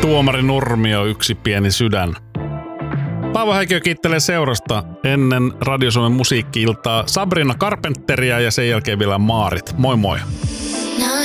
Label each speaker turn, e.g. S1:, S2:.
S1: Tuomari Nurmio, Yksi pieni sydän. Paavo Häikiö kiittelee seurasta ennen Radio Suomen musiikki-iltaa Sabrina Carpenteria ja sen jälkeen vielä Maarit. Moi moi!